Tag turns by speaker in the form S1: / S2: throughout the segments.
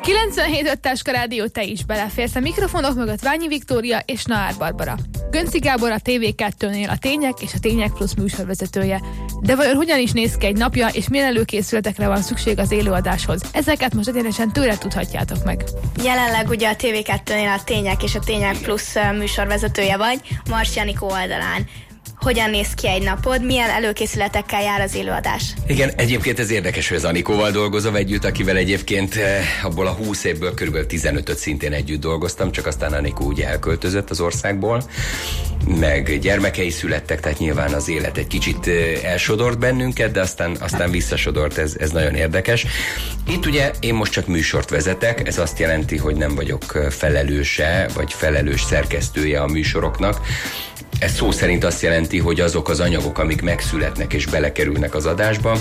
S1: 97.5 Táska Rádió, te is beleférsz a mikrofonok mögött. Ványi Viktória és Naár Barbara. Gönci Gábor a TV2-nél a Tények és a Tények Plusz műsorvezetője. De vajon hogyan is néz ki egy napja, és milyen előkészületekre van szükség az élőadáshoz? Ezeket most egyenesen tőle tudhatjátok meg.
S2: Jelenleg ugye a TV2-nél a Tények és a Tények Plusz műsorvezetője vagy, Marsi Anikó oldalán. Hogyan néz ki egy napod, milyen előkészületekkel jár az élőadás?
S3: Igen, egyébként ez érdekes, hogy az Anikóval dolgozom együtt, akivel egyébként abból a 20 évből körülbelül 15-öt szintén együtt dolgoztam, csak aztán Anikó ugye elköltözött az országból, meg gyermekei születtek, tehát nyilván az élet egy kicsit elsodort bennünket, de aztán visszasodort, ez nagyon érdekes. Itt ugye én most csak műsort vezetek, ez azt jelenti, hogy nem vagyok felelőse, vagy felelős szerkesztője a műsoroknak. Ez szó szerint azt jelenti, hogy azok az anyagok, amik megszületnek és belekerülnek az adásba,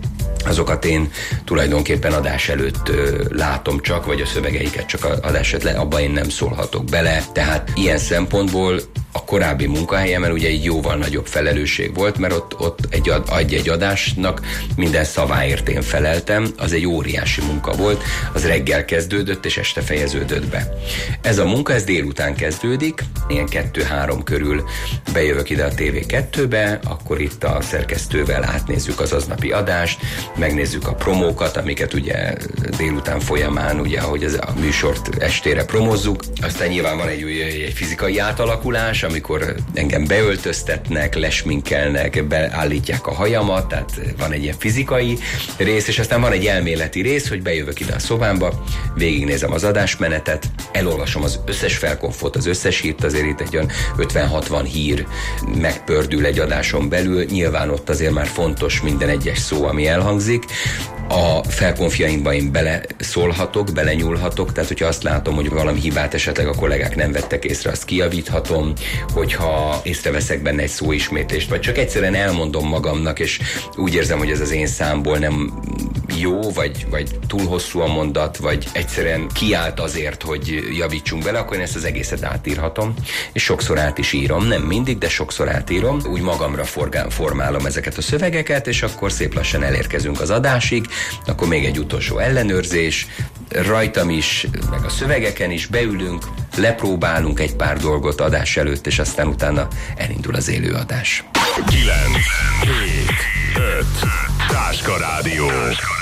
S3: azokat én tulajdonképpen adás előtt látom csak, vagy a szövegeiket csak adás előtt abba én nem szólhatok bele. Tehát ilyen szempontból a korábbi munkahelyemen ugye egy jóval nagyobb felelősség volt, mert ott egy adásnak minden szaváért én feleltem, az egy óriási munka volt, az reggel kezdődött és este fejeződött be. Ez a munka, ez délután kezdődik, ilyen 2-3 körül bejövök ide a TV2-be, akkor itt a szerkesztővel átnézzük az aznapi adást, megnézzük a promókat, amiket ugye délután folyamán, ugye ahogy a műsort estére promozzuk, aztán nyilván van egy fizikai átalakulás, amikor engem beöltöztetnek, lesminkelnek, beállítják a hajamat, tehát van egy ilyen fizikai rész, és aztán van egy elméleti rész, hogy bejövök ide a szobámba, végignézem az adásmenetet, elolvasom az összes felkonfot, az összes hírt, azért itt egy olyan 50-60 hír megpördül egy adáson belül, nyilván ott azért már fontos minden egyes szó, ami elhangzik. A felkonfjaimba én beleszólhatok, belenyúlhatok, tehát hogyha azt látom, hogy valami hibát esetleg a kollégák nem vettek észre, azt kijavíthatom, hogyha észreveszek benne egy szóismétlést, vagy csak egyszerűen elmondom magamnak, és úgy érzem, hogy ez az én számból nem jó, vagy túl hosszú a mondat, vagy egyszerűen kiállt azért, hogy javítsunk bele, akkor én ezt az egészet átírhatom, és sokszor át is írom, nem mindig, de sokszor átírom, úgy magamra formálom ezeket a szövegeket, és akkor szép lassan elérkezünk az adásig, akkor még egy utolsó ellenőrzés, rajtam is, meg a szövegeken is beülünk, lepróbálunk egy pár dolgot adás előtt, és aztán utána elindul az élőadás.
S4: 9, 7, 5, Táska Rádió.